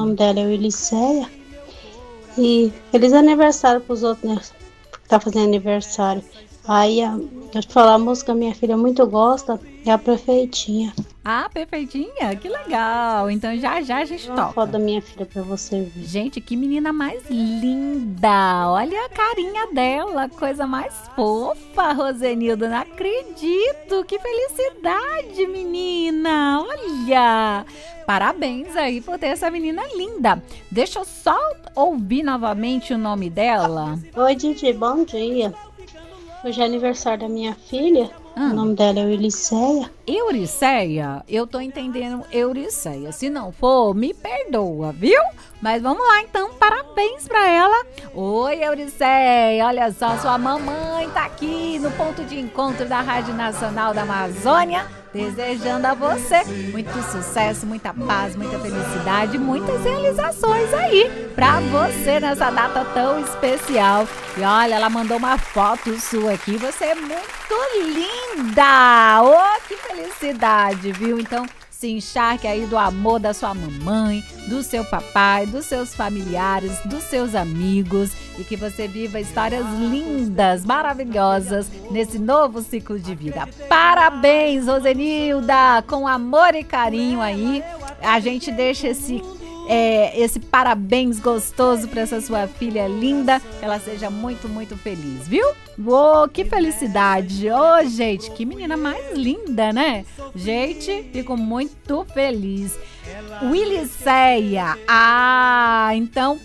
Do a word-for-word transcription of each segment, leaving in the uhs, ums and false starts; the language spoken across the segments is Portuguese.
nome dela é Ulisseia. E feliz aniversário pros outros, né? Que tá fazendo aniversário. Aí, a, deixa eu te falar, a música minha filha muito gosta é a Perfeitinha. Ah, perfeitinha? Que legal. Então já já a gente Vou uma toca. foto da minha filha pra você ver. Gente, que menina mais linda. Olha a carinha dela, coisa mais fofa, Rosenilda. Não acredito. Que felicidade, menina. Olha. Parabéns aí por ter essa menina linda. Deixa eu só ouvir novamente o nome dela. Oi, Didi, bom dia. Hoje é aniversário da minha filha. Ah. O nome dela é Ulisseia. Euriceia? Eu tô entendendo Euriceia. Se não for, me perdoa, viu? Mas vamos lá então, parabéns pra ela. Oi, Euriceia, olha só, sua mamãe tá aqui no ponto de encontro da Rádio Nacional da Amazônia, desejando a você muito sucesso, muita paz, muita felicidade, muitas realizações aí pra você nessa data tão especial. E olha, ela mandou uma foto sua aqui, você é muito linda! Oh, que felicidade, viu? Então, se encharque aí do amor da sua mamãe, do seu papai, dos seus familiares, dos seus amigos e que você viva histórias lindas, maravilhosas nesse novo ciclo de vida. Parabéns, Rosenilda! Com amor e carinho aí, a gente deixa esse É, esse parabéns gostoso para essa sua filha linda, que ela seja muito, muito feliz, viu? Uou, que felicidade! Ô, oh, gente, que menina mais linda, né? Gente, fico muito feliz. Williceia, ah, então...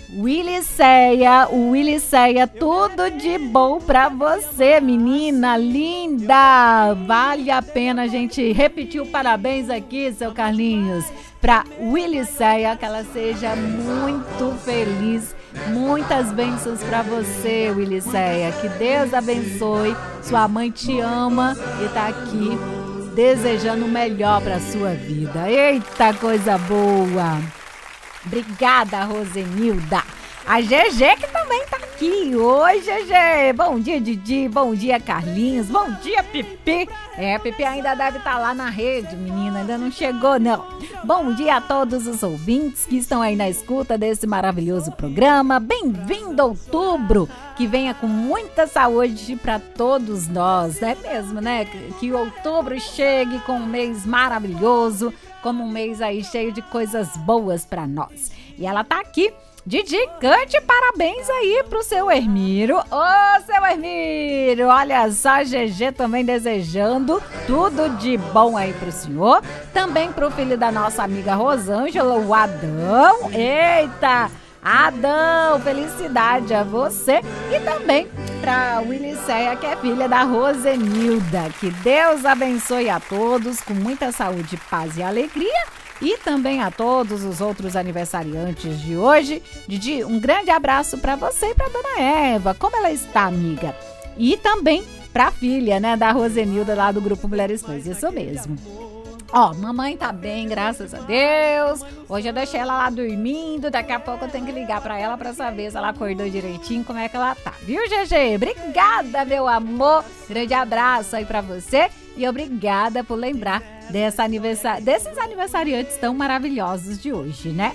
Williceia, Williceia, tudo de bom pra você, menina linda. Vale a pena a gente repetir o parabéns aqui, seu Carlinhos, pra Williceia, que ela seja muito feliz. Muitas bênçãos pra você, Williceia. Que Deus abençoe. Sua mãe te ama e tá aqui desejando o melhor pra sua vida. Eita, coisa boa! Obrigada, Rosenilda. A G G que também tá aqui. Oi, G G. Bom dia, Didi. Bom dia, Carlinhos. Bom dia, Pipi. É, Pipi ainda deve estar lá na rede, menina. Ainda não chegou, não. Bom dia a todos os ouvintes que estão aí na escuta desse maravilhoso programa. Bem-vindo, outubro. Que venha com muita saúde para todos nós. É mesmo, né? Que o outubro chegue com um mês maravilhoso, como um mês aí cheio de coisas boas para nós. E ela tá aqui. Didi, cante parabéns aí pro seu Hermiro. Ô, seu Hermiro, olha só, G G também desejando tudo de bom aí pro senhor. Também pro filho da nossa amiga Rosângela, o Adão. Eita, Adão, felicidade a você. E também pra Williceia, que é filha da Rosenilda. Que Deus abençoe a todos com muita saúde, paz e alegria. E também a todos os outros aniversariantes de hoje. Didi, um grande abraço para você e para dona Eva. Como ela está, amiga? E também para a filha, né, da Rosenilda lá do Grupo Mulheres Fãs. Isso mesmo. Ó, mamãe tá bem, graças a Deus. Hoje eu deixei ela lá dormindo. Daqui a pouco eu tenho que ligar pra ela pra saber se ela acordou direitinho, como é que ela tá. Viu, G G? Obrigada, meu amor. Grande abraço aí pra você. E obrigada por lembrar dessa aniversari- desses aniversariantes tão maravilhosos de hoje, né?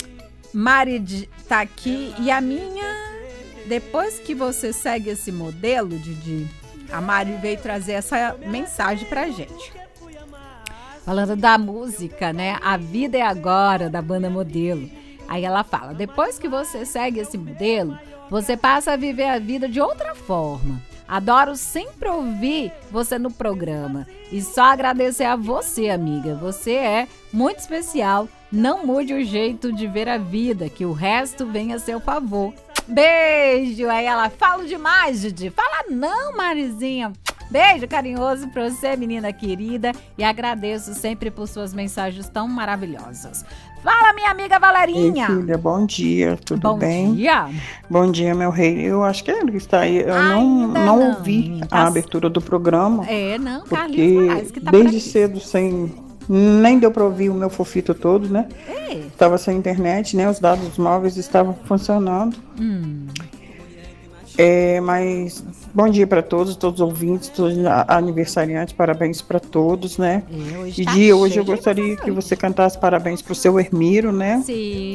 Mari tá aqui. E a minha... Depois que você segue esse modelo, Didi, a Mari veio trazer essa mensagem pra gente. Falando da música, né? A Vida é Agora, da banda Modelo. Aí ela fala, depois que você segue esse modelo, você passa a viver a vida de outra forma. Adoro sempre ouvir você no programa. E só agradecer a você, amiga. Você é muito especial. Não mude o jeito de ver a vida, que o resto vem a seu favor. Beijo! Aí ela, fala demais, Didi. Fala não, Marizinha. Beijo carinhoso pra você, menina querida, e agradeço sempre por suas mensagens tão maravilhosas. Fala, minha amiga Valerinha. Ei, filha, bom dia, tudo bom bem? Bom dia. Bom dia, meu rei. Eu acho que ele está aí. Eu não, não, não ouvi tá... a abertura do programa. É, não, porque Carlinhos Moraes, que tá desde cedo, sem... nem deu para ouvir o meu fofito todo, né? Estava sem internet, né? Os dados móveis estavam funcionando. Hum. É, mas bom dia para todos, todos os ouvintes, todos os aniversariantes, parabéns para todos, né? É, hoje e tá dia, hoje eu cheio de gostaria que você cantasse parabéns para o seu Hermiro, né? Sim.